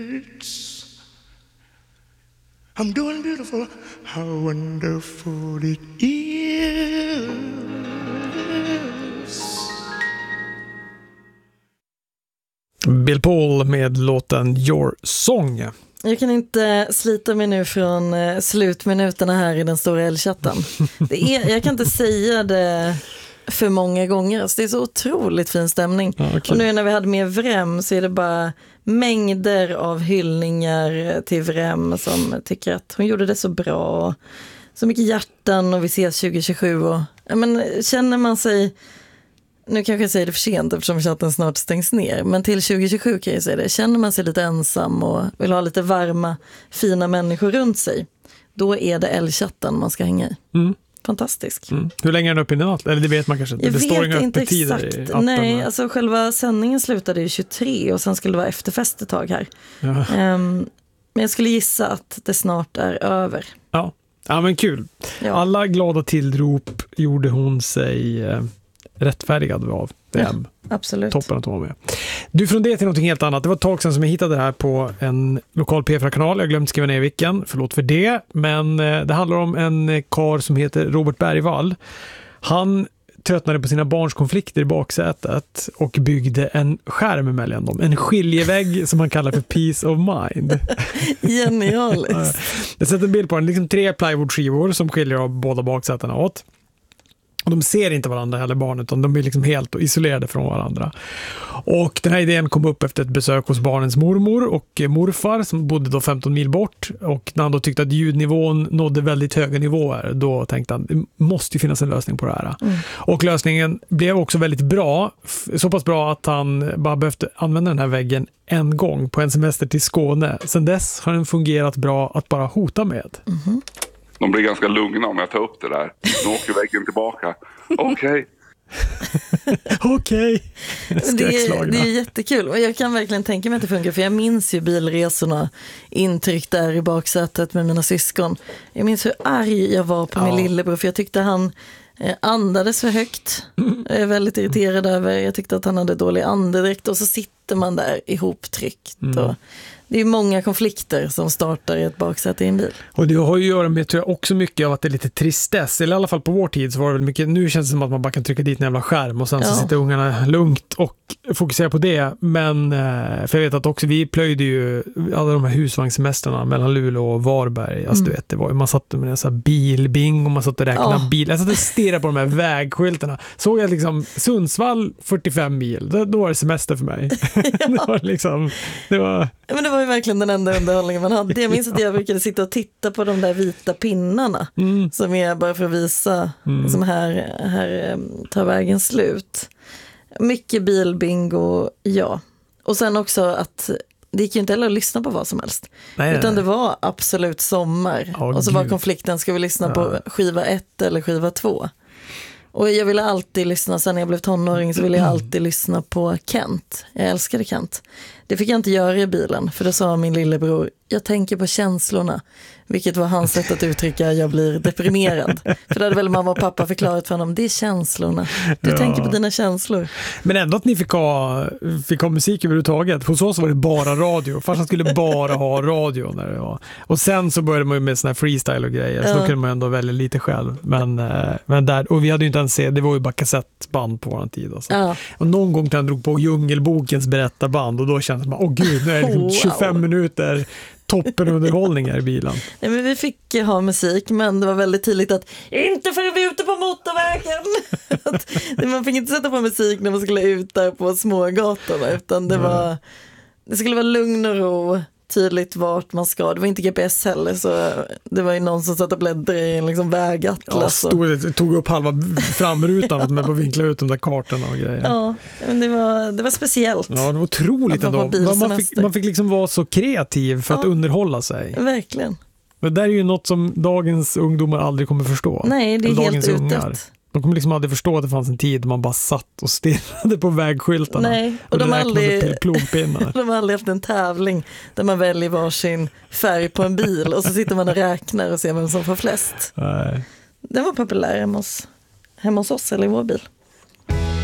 I'm doing beautiful. How wonderful it is. Bill Paul med låten Your Song. Jag kan inte slita mig nu från slutminuterna här i den stora älgchatten. Jag kan inte säga det för många gånger. Alltså det är så otroligt fin stämning. Ja, okay. Och nu när vi hade med Vrem så är det bara mängder av hyllningar till Vrem som tycker att hon gjorde det så bra. Och så mycket hjärtan och vi ses 2027. Och, men, känner man sig... Nu kanske jag säger det för sent eftersom chatten snart stängs ner. Men till 2027 kan jag säga det. Känner man sig lite ensam och vill ha lite varma, fina människor runt sig. Då är det älgchatten man ska hänga i. Mm. Fantastisk. Mm. Hur länge är den uppe i natt? Eller det vet man kanske inte. Jag det står inga inte öppettider exakt. i appen. Nej, alltså själva sändningen slutade ju 23 och sen skulle det vara efterfest ett tag här. Ja. Men jag skulle gissa att det snart är över. Ja, men kul. Ja. Alla glada tillrop gjorde hon sig... rättfärdigad av VM. Ja, absolut. Toppen att vara med. Du, från det till något helt annat. Det var ett tag sedan som jag hittade det här på en lokal P4-kanal. Jag glömde skriva ner vilken. Förlåt för det. Men det handlar om en karl som heter Robert Bergvall. Han tröttnade på sina barns konflikter i baksätet och byggde en skärm mellan dem. En skiljevägg som man kallar för peace of mind. Genialiskt. Jag sätter en bild på den. Liksom 3 plywoodskivor som skiljer av båda baksätena åt. Och de ser inte varandra heller, barn, utan de blir liksom helt isolerade från varandra. Och den här idén kom upp efter ett besök hos barnens mormor och morfar som bodde då 15 mil bort. Och när han då tyckte att ljudnivån nådde väldigt höga nivåer, då tänkte han, det måste ju finnas en lösning på det här. Mm. Och lösningen blev också väldigt bra, så pass bra att han bara behövde använda den här väggen en gång på en semester till Skåne. Sedan dess har den fungerat bra att bara hota med. Mm-hmm. De blir ganska lugna om jag tar upp det där. Nu åker väggen tillbaka. Okej. Okej. Det är jättekul. Och jag kan verkligen tänka mig att det funkar. För jag minns ju bilresorna intryckt där i baksätet med mina syskon. Jag minns hur arg jag var på min lillebror. För jag tyckte han andades för högt. Jag är väldigt irriterad över. Jag tyckte att han hade dålig andedräkt. Och så sitter man där ihoptryckt. Och det är många konflikter som startar i ett baksäte i en bil. Och det har ju att göra med, tror jag, också mycket av att det är lite tristess. Eller i alla fall på vår tid så var det väl mycket, nu känns det som att man bara kan trycka dit en jävla skärm och sen så sitter ungarna lugnt och fokuserar på det. Men, för jag vet att också vi plöjde ju alla de här husvagnssemestrarna mellan Luleå och Varberg. Alltså du vet, det var ju, man satt med en sån här bilbing och man satt och räknade bil. Jag satt och stirrade på de här vägskyltarna. Såg jag liksom Sundsvall 45 mil, då var det semester för mig. Det var liksom, Men det var ju verkligen den enda underhållningen man hade. Jag minns att jag brukade sitta och titta på de där vita pinnarna som är bara för att visa som här tar vägen slut. Mycket bilbingo, ja. Och sen också att det gick ju inte heller att lyssna på vad som helst. Utan det var absolut sommar. Och så var konflikten, ska vi lyssna på skiva 1 eller skiva 2? Och jag ville alltid lyssna, sen när jag blev tonåring så ville jag alltid lyssna på Kent. Jag älskade Kent. Det fick jag inte göra i bilen, för då sa min lillebror, jag tänker på känslorna. Vilket var hans sätt att uttrycka, jag blir deprimerad. För då hade väl mamma och pappa förklarat för honom, det är känslorna. Du tänker på dina känslor. Men ändå att ni fick ha musik överhuvudtaget. Hos oss var det bara radio. Farsan skulle bara ha radio när det var. Och sen så började man ju med såna här freestyle och grejer. Så då kunde man ändå välja lite själv. Men där, och vi hade ju inte ens det var ju bara kassettband på våran tid. Alltså. Och någon gång han drog på Djungelbokens berättarband och då kände man, åh gud, nu är det liksom 25 minuter toppen underhållning här i bilen. Nej, men vi fick ha musik, men det var väldigt tydligt att inte för att vi är ute på motorvägen. Man fick inte sätta på musik när man skulle ut där på smågatorna, utan det skulle vara lugn och ro, tydligt vart man ska. Det var inte GPS heller, så det var ju någon som satt och bläddrade i en liksom vägatlas. Tog upp halva framrutan med att vinkla ut de där kartorna och grejer. Ja, men det var speciellt. Ja, det var otroligt ändå. Man fick liksom vara så kreativ för att underhålla sig. Verkligen. Men det är ju något som dagens ungdomar aldrig kommer förstå. Nej, det är helt utdött. De kommer liksom aldrig förstå att det fanns en tid man bara satt och stirrade på vägskyltarna. Nej, och de har aldrig haft en tävling där man väljer varsin färg på en bil och så sitter man och räknar och ser vem som får flest. Nej. Den var populär hemma hos oss eller i vår bil.